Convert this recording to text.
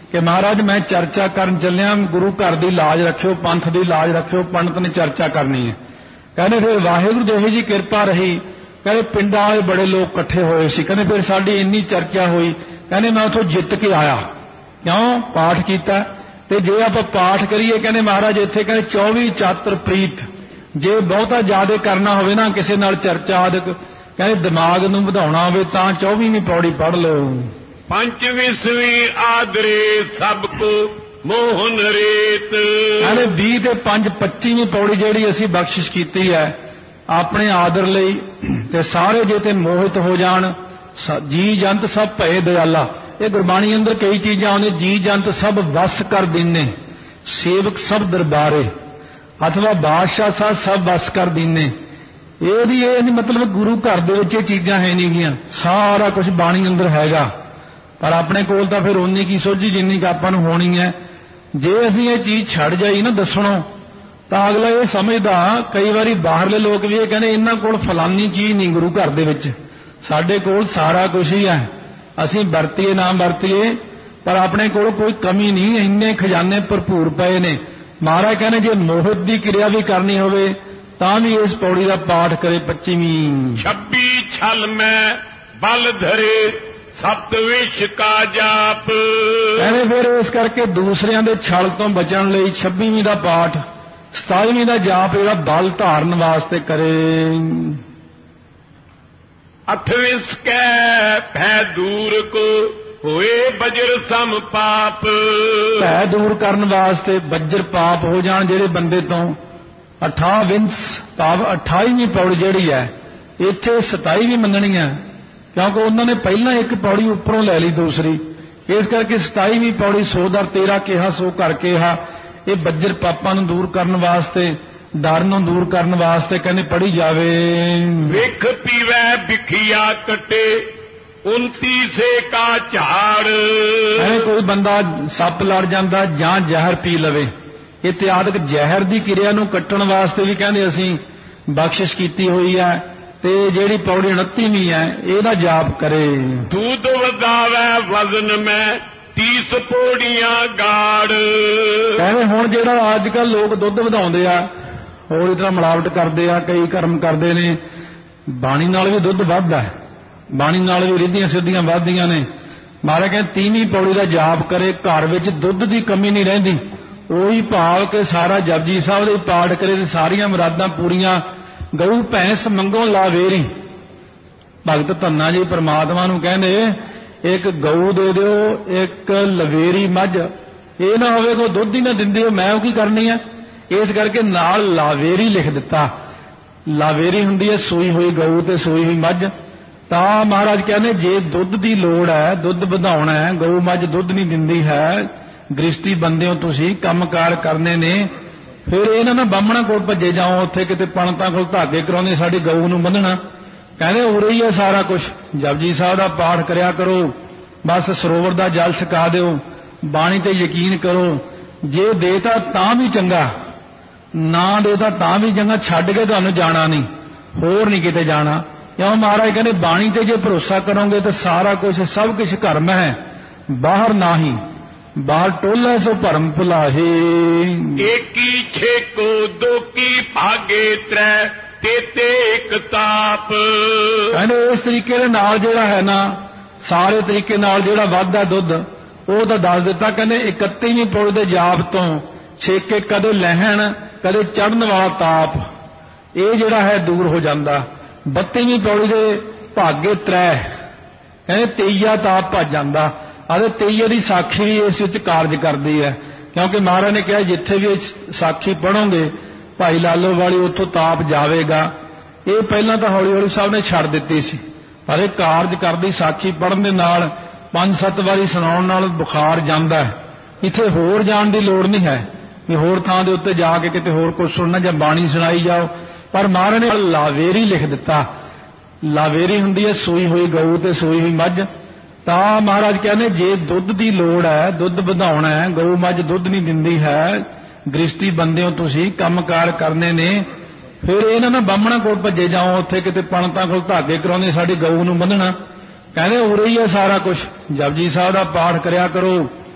कि महाराज मैं चर्चा करन चलिया, गुरु घर की लाज रखियो, पंथ की लाज रखियो, पंडित ने चर्चा करनी है। कहने फिर वाहिगुरू दी इहो जी किरपा रही, कहने पिंडां वाले बड़े लोग इकट्ठे होए सी, कहने फिर साडी इन्नी चर्चा हुई, कहने मैं उथों जित के आया, क्यों पाठ कीता। ते जे आपां पाठ करिए कहने महाराज इत्थे कहने 24 चातर प्रीत, जे बहुता ज्यादा करना होवे ना किसी नाल चर्चा आदि, कहने दिमाग नूं वधाउणा होवे तां 24वीं पौड़ी पढ़ लो। 25वीं आदरे सबको मोहन रेत, कहने 20 ते 5 25वीं पौड़ी जिहड़ी असीं बख्शिश कीती है अपने आदर लई, ते सारे जे ते मोहित हो जाण, जी जंत सब भय दयाला। ये गुरबाणी अंदर कई चीजां आउंदियां, जी जंत सब वस कर दीने, सेवक सब दरबारे, अथवा बादशाह साहब सब वस कर दीने। ये नहीं मतलब गुरु घर दे विच चीजां है नहीं गियां, सारा कुछ बाणी अंदर हैगा, पर अपने कोल तां फिर उन्नी की सोझी जिन्नी क आपां नूं होनी है। जे असीं ये चीज छड़ जाई ना दसणों, तां अगला ये समझदा, कई वारी बाहरले लोग भी ये कहने इन्हां कोल फलानी चीज नहीं गुरु घर दे विच, साडे कोल सारा कुछ ही है, असीं वरतीए ना वरतीए पर अपने कोल कोई कमी नहीं, इन्ने खजाने भरपूर पए ने। महाराज कहने जे मोहित की क्रिया भी करनी होवे तां भी इस पौड़ी का पाठ करे 25वीं। 26 छल में बल धरे सप्त विष का जाप, कहने फिर इस करके दूसरिਆਂ ਦੇ छल तो बचण ਲਈ 26ਵੀਂ ਦਾ पाठ 27ਵੀਂ ਦਾ जाप ਜਿਹੜਾ बल धारण वास्ते करे। 8वें कै भै दूर को होए बजर सम पाप, भै दूर करन वास्ते बज्र पाप हो जाण ਜਿਹੜੇ ਬੰਦੇ ਤੋਂ। 28 ਭਾਵ 28ਵੀਂ पौड़ी ਜਿਹੜੀ है ਇੱਥੇ 27ਵੀਂ ਮੰਨਣੀ है, क्योंकि उन्होंने पहला एक पौड़ी उपरों लै ली दूसरी, इस करके 27ਵੀਂ पौड़ी 100 कहा 100 कर कहा। ये बज्र पापां नूं दूर करन वास्ते, डर नूं दूर करन वास्ते कहने पढ़ी जावे। विख पीवै बिखिया कटे 29 का झाड़, कोई बंदा सप लड़ जांदा जां जहर पी लवे, इत्यादि जहर की क्रिया नूं कट्टण वास्ते भी कहंदे असीं बख्शिश कीती हुई है। ते जिहड़ी पौड़ी 29ਵੀਂ है ਇਹਦਾ जाप करे। दूध वधावै वजन में 30 पौड़ियां गाड़, कहने हुण जिहड़ा अजकल लोग दुੱਧ ਵਧਾਉਂਦੇ ਆ, ਹੋਰ इस तरह मिलावट करते आ, कई कर्म करते ने, बाणी नाल भी दुੱਧ ਵੱਧਦਾ है, बाणी नाल भी रिद्धियां सिद्धियां ਵੱਧਦੀਆਂ ने। महाराज कहते 30ਵੀਂ पौड़ी का जाप करे, घर विच दुੱਧ की कमी नहीं रहिंदी, ਉਹੀ भाव के सारा जपजी साहब दे पाठ करे ते सारियां मुरादां पूरीਆਂ। गऊ भैंस मंगो लावेरी, भगत धन्ना जी परमात्मा नूं कहंदे एक गऊ दे दिओ, एक लवेरी मझ, ये ना होवे कोई दुੱਧ ही ना दिंदी हो, मैं की करनी है। इस करके नाल लावेरी लिख दिता। लावेरी हुंदी है सूई हुई गऊ ते सूई हुई मझ। तां महाराज कहने जे दुੱਧ की लोड़ है, दुੱਧ ਵਧਾਉਣਾ है, गऊ मझ दुੱਧ नहीं दिंदी है, गृहस्थी बंदे हो तुसीं, कंमकार करने ने, फिर ये ना बामणा कोल भजे जाओ, उत्थे किते पंडितां कोल धागे कराउंदे साडी गऊ नूं बंधना। कहंदे उरे ही है सारा कुछ, जपजी साहब दा पाठ करिया करो, बस सरोवर दा जल छका दिओ, बाणी ते यकीन करो, जे देता तां भी चंगा, ना देता तां भी चंगा, छड्ड के तुहानूं जाना नहीं, होर नहीं किते जाना। क्यों महाराज कहंदे बाणी ते जे भरोसा करोगे तो सारा कुछ सब कुछ घर में है, बाहर ना ही, बाहर टोला सो भरम भुलाहे। एकी छेको दो की भागे त्रै तेते एक ताप, कहने इस तरीके दे नाल जिहड़ा है ना, सारे तरीके नाल जिहड़ा वाधा दुੱਧ ਉਹ ਤਾਂ ਦੱਸ ਦਿੱਤਾ। ਕਹਿੰਦੇ 31ਵੀਂ ਪੌੜੀ ਦੇ ਜਾਪ ਤੋਂ ਛੇਕੇ ਕਦੇ ਲਹਿਣ ਕਦੇ ਚੜਨ ਵਾਲਾ ਤਾਪ ਇਹ ਜਿਹੜਾ ਹੈ ਦੂਰ ਹੋ ਜਾਂਦਾ। 32ਵੀਂ ਪੌੜੀ ਦੇ ਭਾਗੇ ਤ੍ਰੈ ਕਹਿੰਦੇ ਤੇਈਆ ਤਾਪ ਭੱਜ ਜਾਂਦਾ। ਅਤੇ ਤੇਈਏ ਦੀ ਸਾਖੀ ਵੀ ਇਸ ਵਿੱਚ ਕਾਰਜ ਕਰਦੀ ਹੈ, ਕਿਉਂਕਿ ਮਹਾਰਾਜ ਨੇ ਕਿਹਾ ਜਿੱਥੇ ਵੀ ਸਾਖੀ ਪੜ੍ਹੋਗੇ ਭਾਈ ਲਾਲੋ ਵਾਲੀ ਉੱਥੋਂ ਤਾਪ ਜਾਵੇਗਾ। ਇਹ ਪਹਿਲਾਂ ਤਾਂ ਹੌਲੀ ਹੌਲੀ ਸਾਹਿਬ ਨੇ ਛੱਡ ਦਿੱਤੀ ਸੀ, ਪਰ ਇਹ ਕਾਰਜ ਕਰਦੀ ਸਾਖੀ ਪੜ੍ਹਨ ਦੇ ਨਾਲ 5-7 ਵਾਰੀ ਸੁਣਾਉਣ ਨਾਲ ਬੁਖਾਰ ਜਾਂਦਾ ਹੈ। ਇੱਥੇ ਹੋਰ ਜਾਣ ਦੀ ਲੋੜ ਨਹੀਂ ਹੈ ਵੀ ਹੋਰ ਥਾਂ ਦੇ ਉੱਤੇ ਜਾ ਕੇ ਕਿਤੇ ਹੋਰ ਕੁਝ ਸੁਣਨਾ ਜਾਂ ਬਾਣੀ ਸੁਣਾਈ ਜਾਓ, ਪਰ ਮਹਾਰਾਜ ਨੇ ਲਾਵੇਰੀ ਲਿਖ ਦਿੱਤਾ। ਲਾਵੇਰੀ ਹੁੰਦੀ ਹੈ ਸੂਈ ਹੋਈ ਗਊ ਤੇ ਸੂਈ ਹੋਈ ਮੱਝ। ਤਾਂ ਮਹਾਰਾਜ ਕਹਿੰਦੇ ਜੇ ਦੁੱਧ ਦੀ ਲੋੜ ਹੈ, ਦੁੱਧ ਵਧਾਉਣਾ ਹੈ, ਗਊ ਮੱਝ ਦੁੱਧ ਨਹੀਂ ਦਿੰਦੀ ਹੈ, ਗ੍ਰਸਤੀ ਬੰਦੇ ਹੋ ਤੁਸੀਂ, ਕੰਮਕਾਰ ਕਰਨੇ ਨੇ, ਫਿਰ ਇਹਨਾਂ ਨਾਲ ਬਾਹਮਣਾ ਕੋਲ ਭੱਜੇ ਜਾਓ, ਉੱਥੇ ਕਿਤੇ ਪੰਡਤਾਂ ਕੋਲ ਧਾਗੇ ਕਰਾਉਂਦੇ ਸਾਡੀ ਗਊ ਨੂੰ ਬੰਨਣਾ। ਕਹਿੰਦੇ ਉਰੇ ਹੀ ਹੈ ਸਾਰਾ ਕੁਝ, ਜਪਜੀ ਸਾਹਿਬ ਦਾ ਪਾਠ ਕਰਿਆ ਕਰੋ,